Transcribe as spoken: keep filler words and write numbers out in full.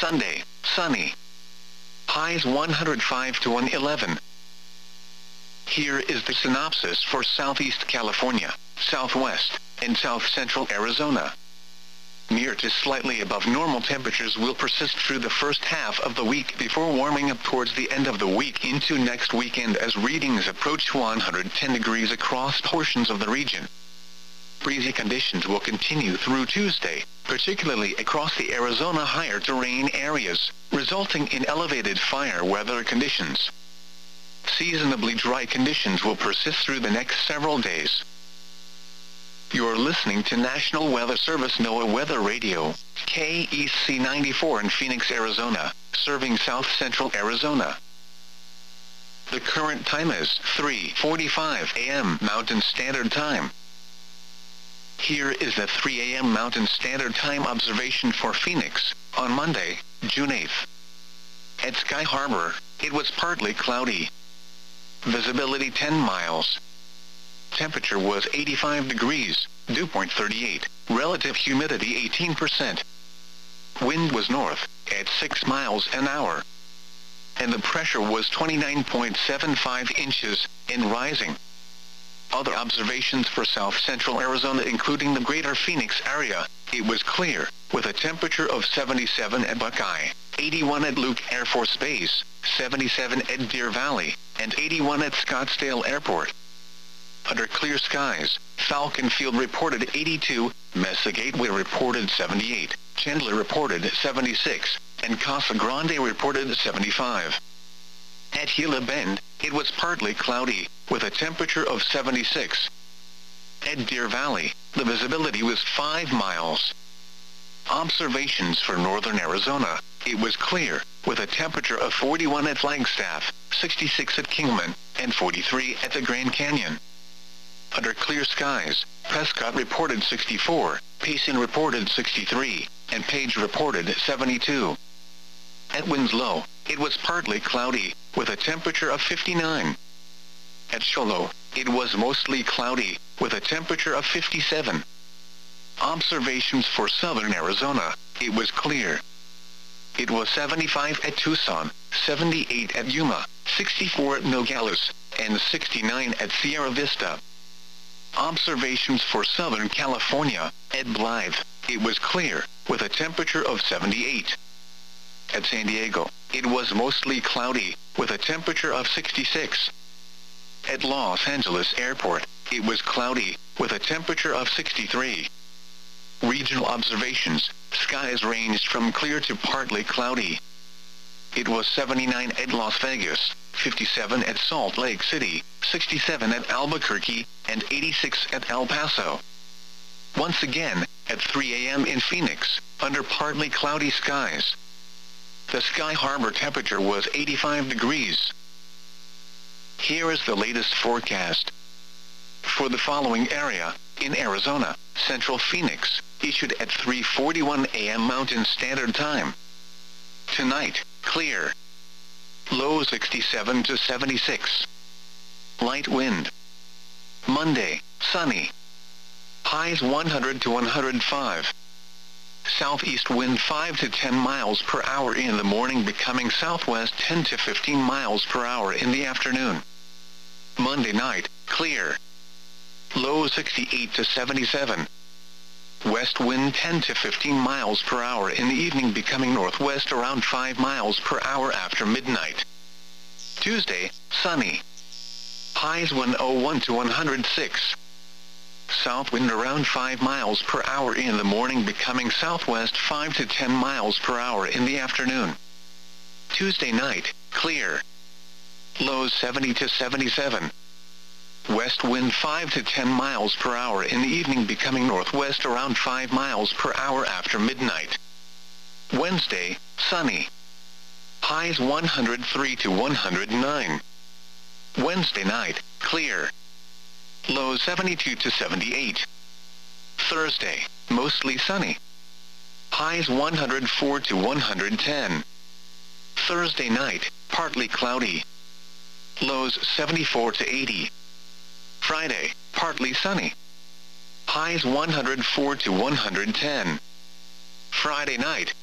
Sunday, sunny. Highs one hundred five to one hundred eleven. Here is the synopsis for Southeast California, Southwest, and South Central Arizona. Near to slightly above normal temperatures will persist through the first half of the week before warming up towards the end of the week into next weekend as readings approach one hundred ten degrees across portions of the region. Breezy conditions will continue through Tuesday, particularly across the Arizona higher terrain areas, resulting in elevated fire weather conditions. Seasonably dry conditions will persist through the next several days. You're listening to National Weather Service NOAA Weather Radio, K E C ninety-four in Phoenix, Arizona, serving South Central Arizona. The current time is three forty-five a m Mountain Standard Time. Here is the three a m Mountain Standard Time observation for Phoenix, on Monday, June eighth. At Sky Harbor, it was partly cloudy. Visibility ten miles. Temperature was eighty-five degrees, dew point thirty-eight, relative humidity eighteen percent. Wind was north, at six miles an hour. And the pressure was twenty-nine point seven five inches, and rising. Other observations for South Central Arizona including the greater Phoenix area, it was clear, with a temperature of seventy-seven at Buckeye, eighty-one at Luke Air Force Base, seventy-seven at Deer Valley, and eighty-one at Scottsdale Airport. Under clear skies, Falcon Field reported eighty-two, Mesa Gateway reported seventy-eight, Chandler reported seventy-six, and Casa Grande reported seventy-five. At Gila Bend, it was partly cloudy, with a temperature of seventy-six. At Deer Valley, the visibility was five miles. Observations for northern Arizona, it was clear, with a temperature of forty-one at Flagstaff, sixty-six at Kingman, and forty-three at the Grand Canyon. Under clear skies, Prescott reported sixty-four, Payson reported sixty-three, and Page reported seventy-two. At Winslow, it was partly cloudy, with a temperature of fifty-nine. At Shoalo, it was mostly cloudy, with a temperature of fifty-seven. Observations for southern Arizona, it was clear. It was seventy-five at Tucson, seventy-eight at Yuma, sixty-four at Nogales, and sixty-nine at Sierra Vista. Observations for Southern California, at Blythe, it was clear, with a temperature of seventy-eight. At San Diego, it was mostly cloudy, with a temperature of sixty-six. At Los Angeles Airport, it was cloudy, with a temperature of sixty-three. Regional observations, skies ranged from clear to partly cloudy. It was seventy-nine at Las Vegas, fifty-seven at Salt Lake City, sixty-seven at Albuquerque, and eighty-six at El Paso. Once again, at three a m in Phoenix, under partly cloudy skies. The Sky Harbor temperature was eighty-five degrees. Here is the latest forecast. For the following area, in Arizona, Central Phoenix, issued at three forty-one a m Mountain Standard Time. Tonight, clear. Low sixty-seven to seventy-six. Light wind. Monday, sunny. Highs one hundred to one hundred five. Southeast wind five to ten miles per hour in the morning, becoming southwest ten to fifteen miles per hour in the afternoon. Monday night, clear. Low sixty-eight to seventy-seven. West wind ten to fifteen miles per hour in the evening, becoming northwest around five miles per hour after midnight. Tuesday, sunny. Highs one oh one to one hundred six. South wind around five miles per hour in the morning, becoming southwest five to ten miles per hour in the afternoon. Tuesday night, clear. Lows seventy to seventy-seven. West wind five to ten miles per hour in the evening, becoming northwest around five miles per hour after midnight. Wednesday, sunny. Highs one hundred three to one hundred nine. Wednesday night, clear. Lows seventy-two to seventy-eight. Thursday, mostly sunny. Highs one hundred four to one hundred ten. Thursday night, partly cloudy. Lows seventy-four to eighty. Friday, partly sunny. Highs one hundred four to one hundred ten. Friday night,